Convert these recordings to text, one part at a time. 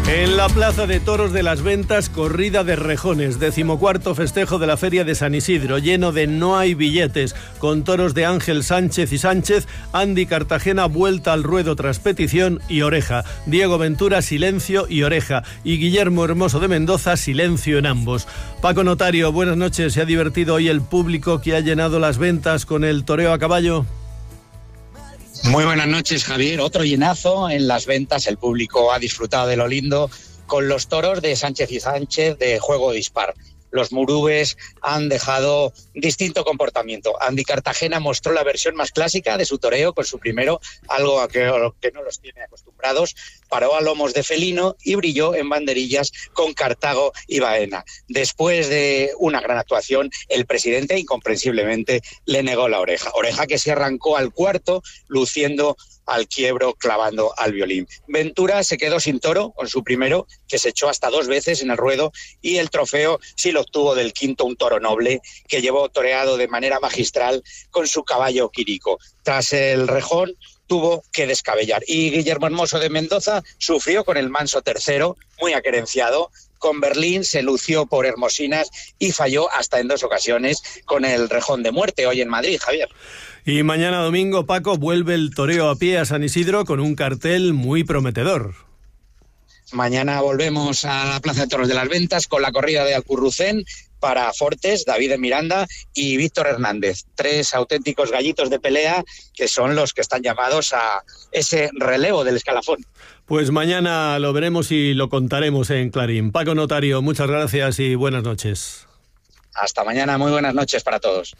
En la Plaza de Toros de las Ventas, corrida de rejones, 14º festejo de la Feria de San Isidro, lleno de no hay billetes, con toros de Ángel Sánchez y Sánchez, Andy Cartagena vuelta al ruedo tras petición y oreja, Diego Ventura silencio y oreja, y Guillermo Hermoso de Mendoza silencio en ambos. Paco Notario, buenas noches. ¿Se ha divertido hoy el público que ha llenado las ventas con el toreo a caballo? Muy buenas noches, Javier. Otro llenazo en las ventas. El público ha disfrutado de lo lindo con los toros de Sánchez y Sánchez de juego dispar. Los murubes han dejado distinto comportamiento. Andy Cartagena mostró la versión más clásica de su toreo con su primero, algo a que no los tiene acostumbrados. Paró a lomos de felino y brilló en banderillas con Cartago y Baena. Después de una gran actuación, el presidente incomprensiblemente le negó la oreja. Oreja que se arrancó al cuarto, luciendo al quiebro, clavando al violín. Ventura se quedó sin toro con su primero, que se echó hasta 2 veces en el ruedo, y el trofeo sí lo obtuvo del quinto, un toro noble que llevó toreado de manera magistral con su caballo Quirico. Tras el rejón tuvo que descabellar. Y Guillermo Hermoso de Mendoza sufrió con el manso tercero, muy acerenciado. Con Berlín se lució por Hermosinas y falló hasta en 2 ocasiones con el rejón de muerte hoy en Madrid, Javier. Y mañana domingo, Paco, vuelve el toreo a pie a San Isidro con un cartel muy prometedor. Mañana volvemos a la Plaza de Toros de las Ventas con la corrida de Alcurrucén para Fortes, David de Miranda y Víctor Hernández. 3 auténticos gallitos de pelea que son los que están llamados a ese relevo del escalafón. Pues mañana lo veremos y lo contaremos en Clarín. Paco Notario, muchas gracias y buenas noches. Hasta mañana, muy buenas noches para todos.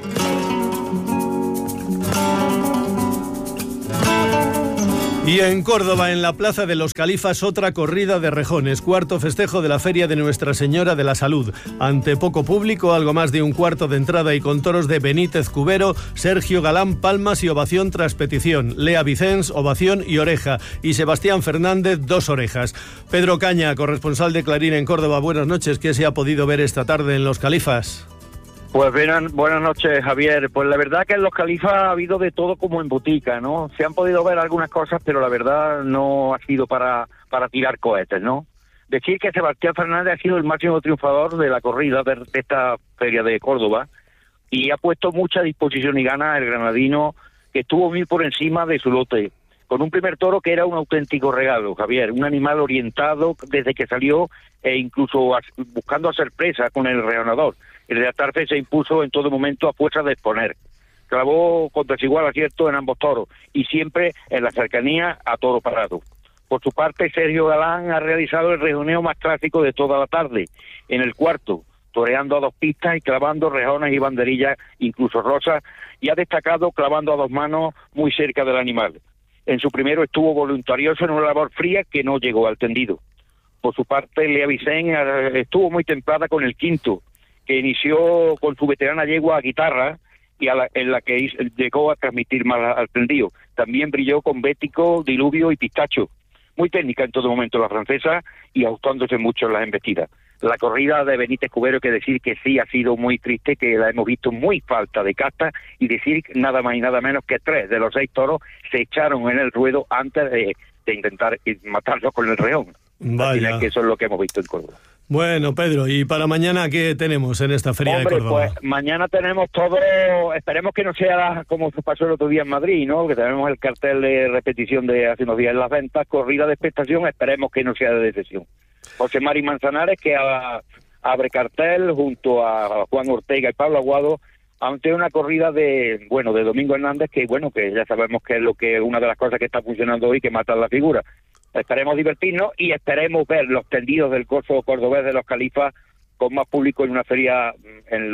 Y en Córdoba, en la Plaza de los Califas, otra corrida de rejones, 4º festejo de la Feria de Nuestra Señora de la Salud. Ante poco público, algo más de un cuarto de entrada y con toros de Benítez Cubero, Sergio Galán, palmas y ovación tras petición. Lea Vicens, ovación y oreja. Y Sebastián Fernández, 2 orejas. Pedro Caña, corresponsal de Clarín en Córdoba, buenas noches. ¿Qué se ha podido ver esta tarde en los Califas? Pues buenas noches, Javier. Pues la verdad que en los Califas ha habido de todo como en botica, ¿no? Se han podido ver algunas cosas, pero la verdad no ha sido para tirar cohetes, ¿no? Decir que Sebastián Fernández ha sido el máximo triunfador de la corrida de esta feria de Córdoba y ha puesto mucha disposición y ganas el granadino, que estuvo muy por encima de su lote, con un primer toro que era un auténtico regalo, Javier, un animal orientado desde que salió e incluso buscando hacer presa con el reanador. El de Atarfe se impuso en todo momento a fuerza de exponer. Clavó con desigual acierto en ambos toros y siempre en la cercanía a toro parado. Por su parte, Sergio Galán ha realizado el rejoneo más clásico de toda la tarde, en el cuarto, toreando a 2 pistas y clavando rejones y banderillas, incluso rosas, y ha destacado clavando a 2 manos muy cerca del animal. En su primero estuvo voluntarioso en una labor fría que no llegó al tendido. Por su parte, Lea Vicens estuvo muy templada con el quinto, que inició con su veterana yegua a guitarra y en la que llegó a transmitir más al tendido. También brilló con Bético, Diluvio y Pistacho. Muy técnica en todo momento la francesa y ajustándose mucho en las embestidas. La corrida de Benítez Cubero, que decir que sí ha sido muy triste, que la hemos visto muy falta de casta, y decir nada más y nada menos que 3 de los 6 toros se echaron en el ruedo antes de intentar matarlos con el reón. Vaya. Así que eso es lo que hemos visto en Córdoba. Bueno, Pedro, ¿y para mañana qué tenemos en esta feria de Córdoba? Pues mañana tenemos todo, esperemos que no sea como pasó el otro día en Madrid, ¿no? Que tenemos el cartel de repetición de hace unos días en las ventas, corrida de expectación, esperemos que no sea de decepción. José Mari Manzanares, que abre cartel junto a Juan Ortega y Pablo Aguado, ante una corrida de Domingo Hernández, que ya sabemos que es una de las cosas que está funcionando hoy, que matan la figura. Esperemos divertirnos y esperemos ver los tendidos del corso cordobés de los Califas con más público en una feria en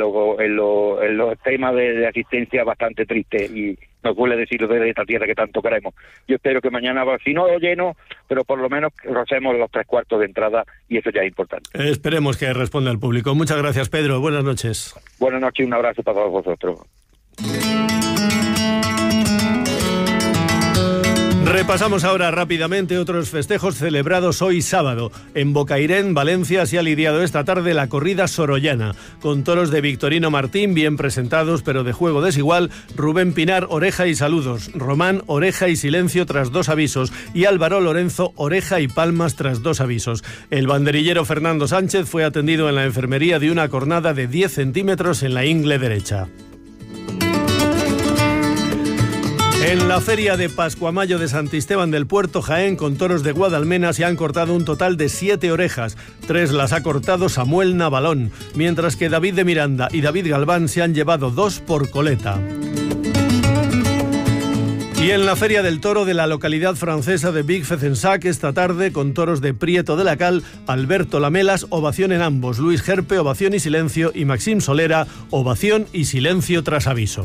los temas de asistencia bastante triste, y nos duele decirlo de esta tierra que tanto queremos. Yo espero que mañana, si no lleno, pero por lo menos rocemos los 3/4 de entrada, y eso ya es importante. Esperemos que responda el público. Muchas gracias, Pedro. Buenas noches. Buenas noches y un abrazo para todos vosotros. Repasamos ahora rápidamente otros festejos celebrados hoy sábado. En Bocairén, Valencia, se ha lidiado esta tarde la corrida sorollana, con toros de Victorino Martín bien presentados pero de juego desigual, Rubén Pinar, oreja y saludos, Román, oreja y silencio tras 2 avisos y Álvaro Lorenzo, oreja y palmas tras 2 avisos. El banderillero Fernando Sánchez fue atendido en la enfermería de una cornada de 10 centímetros en la ingle derecha. En la feria de Pascuamayo de Santisteban del Puerto, Jaén, con toros de Guadalmena, se han cortado un total de 7 orejas. 3 las ha cortado Samuel Navalón, mientras que David de Miranda y David Galván se han llevado 2 por coleta. Y en la Feria del Toro de la localidad francesa de Vic-Fezensac, esta tarde, con toros de Prieto de la Cal, Alberto Lamelas, ovación en ambos, Luis Gerpe, ovación y silencio, y Maxim Solera, ovación y silencio tras aviso.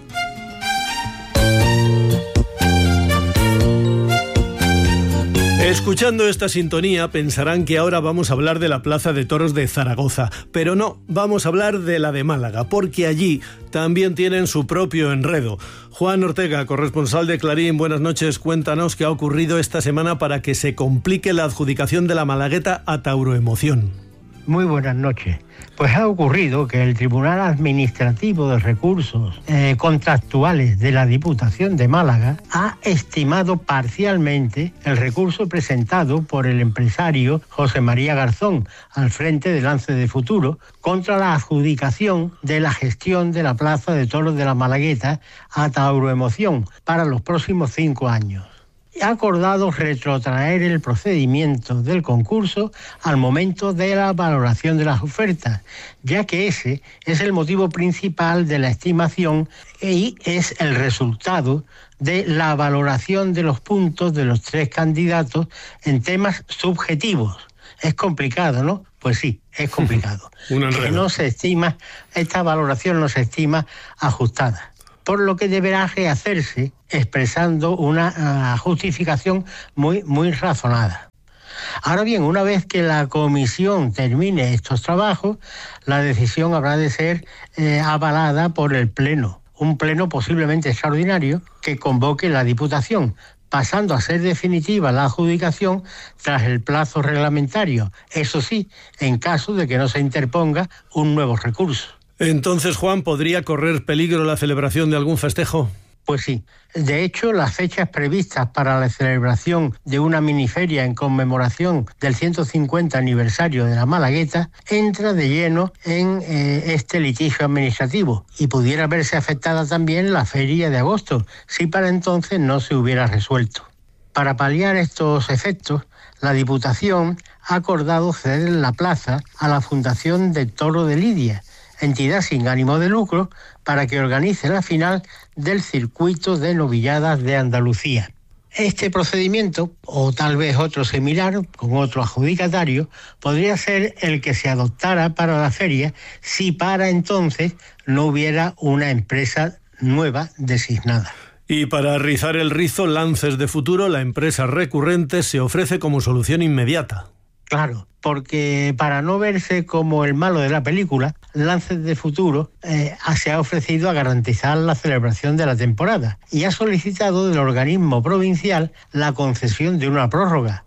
Escuchando esta sintonía pensarán que ahora vamos a hablar de la Plaza de Toros de Zaragoza, pero no, vamos a hablar de la de Málaga, porque allí también tienen su propio enredo. Juan Ortega, corresponsal de Clarín, buenas noches, cuéntanos qué ha ocurrido esta semana para que se complique la adjudicación de la Malagueta a Tauroemoción. Muy buenas noches. Pues ha ocurrido que el Tribunal Administrativo de Recursos Contractuales de la Diputación de Málaga ha estimado parcialmente el recurso presentado por el empresario José María Garzón al frente de Lance de Futuro contra la adjudicación de la gestión de la Plaza de Toros de la Malagueta a Tauroemoción para los próximos 5 años. Ha acordado retrotraer el procedimiento del concurso al momento de la valoración de las ofertas, ya que ese es el motivo principal de la estimación y es el resultado de la valoración de los puntos de los 3 candidatos en temas subjetivos. Es complicado, ¿no? Pues sí, es complicado. Que no se estima, esta valoración no se estima ajustada, por lo que deberá rehacerse expresando una justificación muy razonada. Ahora bien, una vez que la comisión termine estos trabajos, la decisión habrá de ser avalada por el Pleno, un Pleno posiblemente extraordinario que convoque la Diputación, pasando a ser definitiva la adjudicación tras el plazo reglamentario, eso sí, en caso de que no se interponga un nuevo recurso. Entonces, Juan, ¿podría correr peligro la celebración de algún festejo? Pues sí. De hecho, las fechas previstas para la celebración de una miniferia en conmemoración del 150 aniversario de la Malagueta entra de lleno en este litigio administrativo y pudiera verse afectada también la feria de agosto, si para entonces no se hubiera resuelto. Para paliar estos efectos, la Diputación ha acordado ceder la plaza a la Fundación de Toro de Lidia, entidad sin ánimo de lucro, para que organice la final del circuito de novilladas de Andalucía. Este procedimiento, o tal vez otro similar, con otro adjudicatario, podría ser el que se adoptara para la feria si para entonces no hubiera una empresa nueva designada. Y para rizar el rizo, Lances de Futuro, la empresa recurrente, se ofrece como solución inmediata. Claro, porque para no verse como el malo de la película, Lances de Futuro se ha ofrecido a garantizar la celebración de la temporada y ha solicitado del organismo provincial la concesión de una prórroga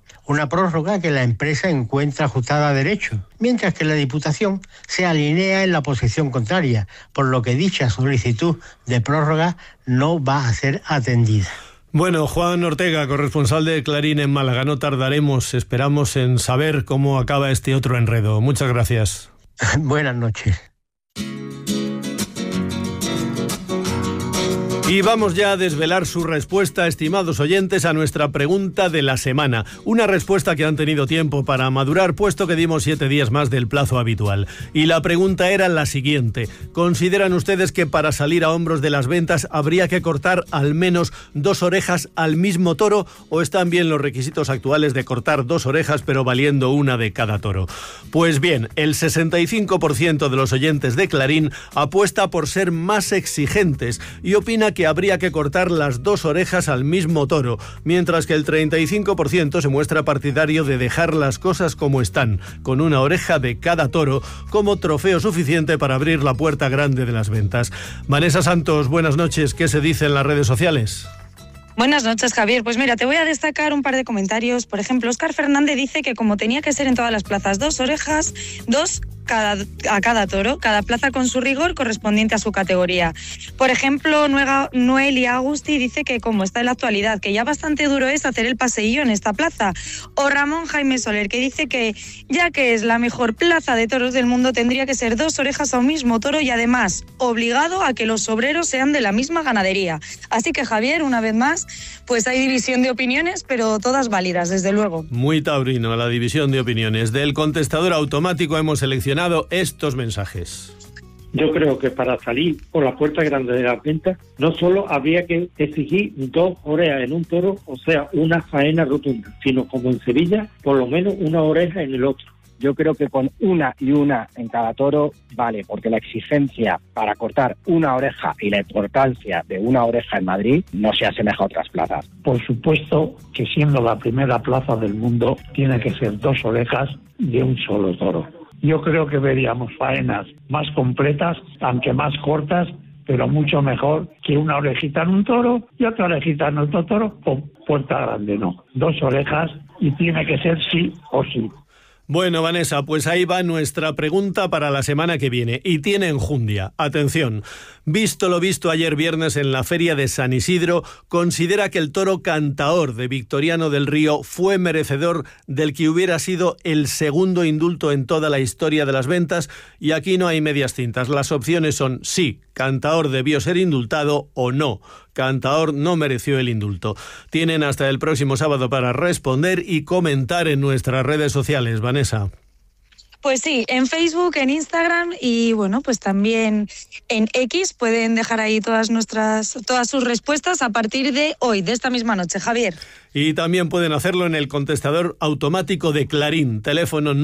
que la empresa encuentra ajustada a derecho, mientras que la Diputación se alinea en la posición contraria, por lo que dicha solicitud de prórroga no va a ser atendida. Bueno, Juan Ortega, corresponsal de Clarín en Málaga, no tardaremos, esperamos en saber cómo acaba este otro enredo. Muchas gracias. Buenas noches. Y vamos ya a desvelar su respuesta, estimados oyentes, a nuestra pregunta de la semana. Una respuesta que han tenido tiempo para madurar, puesto que dimos 7 días más del plazo habitual. Y la pregunta era la siguiente. ¿Consideran ustedes que para salir a hombros de las ventas habría que cortar al menos 2 orejas al mismo toro, o están bien los requisitos actuales de cortar 2 orejas pero valiendo una de cada toro? Pues bien, el 65% de los oyentes de Clarín apuesta por ser más exigentes y opina que habría que cortar las 2 orejas al mismo toro, mientras que el 35% se muestra partidario de dejar las cosas como están, con una oreja de cada toro como trofeo suficiente para abrir la puerta grande de las ventas. Vanessa Santos, buenas noches. ¿Qué se dice en las redes sociales? Buenas noches, Javier. Pues mira, te voy a destacar un par de comentarios. Por ejemplo, Óscar Fernández dice que como tenía que ser en todas las plazas 2 orejas, 2 a cada toro, cada plaza con su rigor correspondiente a su categoría. Por ejemplo, Noelia Agusti dice que como está en la actualidad, que ya bastante duro es hacer el paseillo en esta plaza. O Ramón Jaime Soler, que dice que ya que es la mejor plaza de toros del mundo, tendría que ser 2 orejas a un mismo toro y además obligado a que los obreros sean de la misma ganadería. Así que, Javier, una vez más, pues hay división de opiniones, pero todas válidas, desde luego. Muy taurino la división de opiniones. Del contestador automático hemos seleccionado estos mensajes. Yo creo que para salir por la puerta grande de las ventas no solo habría que exigir 2 orejas en un toro, o sea, una faena rotunda, sino como en Sevilla, por lo menos una oreja en el otro. Yo creo que con una y una en cada toro vale, porque la exigencia para cortar una oreja y la importancia de una oreja en Madrid no se asemeja a otras plazas. Por supuesto que siendo la primera plaza del mundo tiene que ser 2 orejas de un solo toro. Yo creo que veríamos faenas más completas, aunque más cortas, pero mucho mejor que una orejita en un toro y otra orejita en otro toro o puerta grande, no. 2 orejas y tiene que ser sí o sí. Bueno, Vanessa, pues ahí va nuestra pregunta para la semana que viene. Y tiene enjundia. Atención. Visto lo visto ayer viernes en la feria de San Isidro, considera que el toro Cantaor de Victoriano del Río fue merecedor del que hubiera sido el segundo indulto en toda la historia de las ventas, y aquí no hay medias tintas. Las opciones son sí, Cantaor debió ser indultado, o no, Cantaor no mereció el indulto. Tienen hasta el próximo sábado para responder y comentar en nuestras redes sociales. Vanessa. Pues sí, en Facebook, en Instagram y bueno, pues también en X pueden dejar ahí todas sus respuestas a partir de hoy, de esta misma noche, Javier. Y también pueden hacerlo en el contestador automático de Clarín, teléfono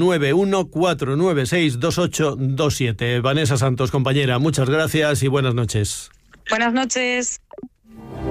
914962827. Vanessa Santos, compañera, muchas gracias y buenas noches. Buenas noches.